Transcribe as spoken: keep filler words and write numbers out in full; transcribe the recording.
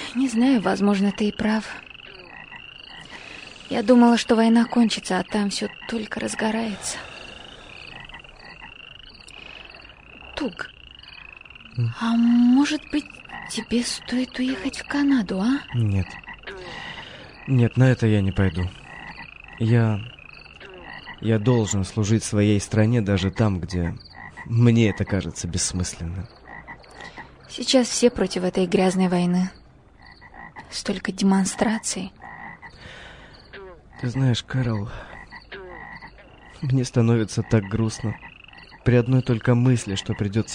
Не знаю, возможно, ты и прав. Я думала, что война кончится, а там все только разгорается. Тук, mm. а может быть, тебе стоит уехать в Канаду, а? Нет. Нет, на это я не пойду. Я... Я должен служить своей стране даже там, где мне это кажется бессмысленным. Сейчас все против этой грязной войны. Столько демонстраций. Ты знаешь, Кэрол, мне становится так грустно при одной только мысли, что придется